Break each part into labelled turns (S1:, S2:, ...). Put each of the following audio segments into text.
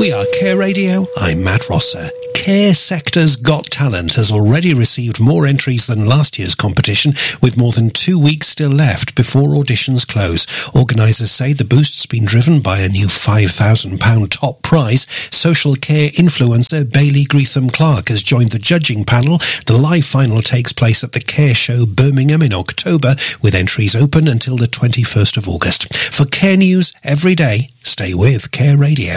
S1: We are Care Radio. I'm Matt Rosser. Care Sector's Got Talent has already received more entries than last year's competition, with more than 2 weeks still left before auditions close. Organisers say the boost's been driven by a new £5,000 top prize. Social care influencer Bailey Greetham-Clark has joined the judging panel. The live final takes place at the Care Show Birmingham in October, with entries open until the 21st of August. For Care News every day, stay with Care Radio.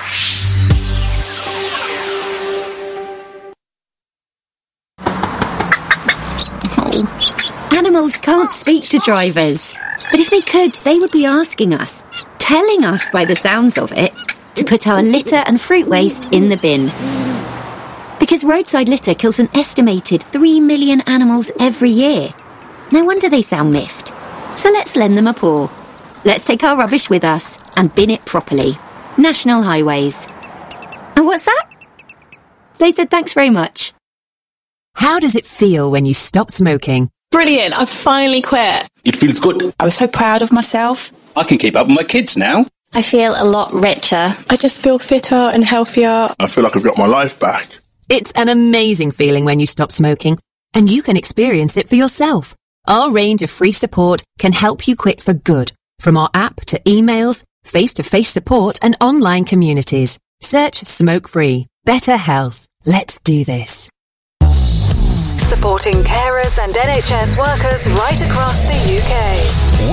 S2: Animals can't speak to drivers. But if they could, they would be asking us, telling us by the sounds of it, to put our litter and fruit waste in the bin. Because roadside litter kills an estimated 3 million animals every year. No wonder they sound miffed. So let's lend them a paw. Let's take our rubbish with us and bin it properly. National Highways. And what's that? They said thanks very much.
S3: How does it feel when you stop smoking?
S4: Brilliant, I've finally quit.
S5: It feels good.
S6: I was so proud of myself.
S5: I can keep up with my kids now.
S7: I feel a lot richer.
S8: I just feel fitter and healthier.
S9: I feel like I've got my life back.
S3: It's an amazing feeling when you stop smoking, and you can experience it for yourself. Our range of free support can help you quit for good, from our app to emails, face-to-face support and online communities. Search Smoke Free. Better health. Let's do this.
S10: Supporting carers and NHS workers right across the UK.